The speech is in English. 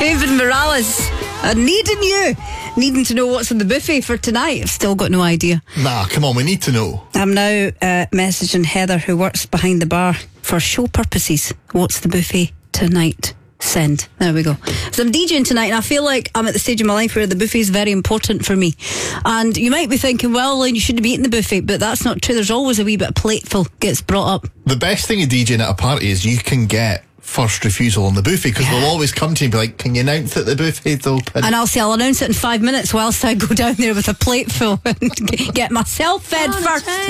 David Morales, needing to know what's in the buffet for tonight. I've still got no idea. Nah, come on, we need to know. I'm now messaging Heather, who works behind the bar, for show purposes. What's the buffet tonight? Send. There we go. So I'm DJing tonight, and I feel like I'm at the stage of my life where the buffet is very important for me. And you might be thinking, well, Lynn, you shouldn't be eating the buffet, but that's not true. There's always a wee bit of plateful gets brought up. The best thing of DJing at a party is you can get first refusal on the buffet, because they'll always come to you and be like, can you announce that the buffet's open? And I'll say, I'll announce it in 5 minutes whilst I go down there with a plate full and get myself fed first.